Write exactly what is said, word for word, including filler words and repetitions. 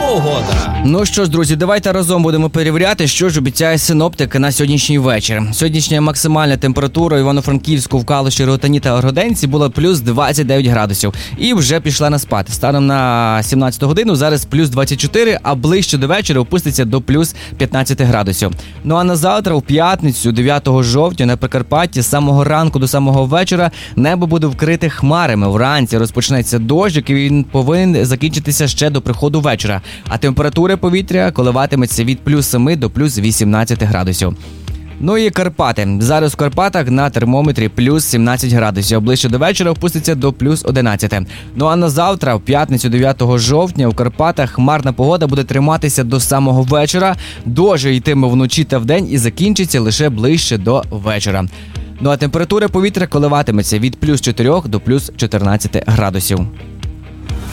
погода. Ну що ж, друзі, давайте разом будемо перевіряти, що ж обіцяє синоптик на сьогоднішній вечір. Сьогоднішня максимальна температура в Івано-Франківську, в Калуші, Ротані та Оргоденці була плюс двадцять дев'ять градусів. І вже пішла на спад. Станом на сімнадцяту годину зараз плюс двадцять чотири, а ближче до вечора опуститься до плюс п'ятнадцять градусів. Ну а на завтра, в п'ятницю, дев'ятого жовтня, на Прикарпатті з самого ранку до самого вечора небо буде вкрите хмарами. Вранці розпочнеться дощик і він повинен закінчитися ще до приходу вечора. А температура повітря коливатиметься від плюс семи до плюс вісімнадцяти градусів. Ну і Карпати. Зараз в Карпатах на термометрі плюс сімнадцять градусів, а ближче до вечора опуститься до плюс одинадцяти. Ну а на завтра, в п'ятницю дев'ятого жовтня, в Карпатах хмарна погода буде триматися до самого вечора, дощ йтиме вночі та вдень і закінчиться лише ближче до вечора. Ну а температура повітря коливатиметься від плюс чотирьох до плюс чотирнадцяти градусів.